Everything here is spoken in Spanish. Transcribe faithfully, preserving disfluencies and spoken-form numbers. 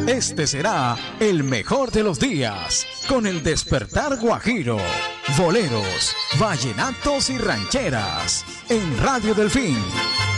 Este será el mejor de los días, con el despertar guajiro, boleros, vallenatos y rancheras, en Radio Delfín.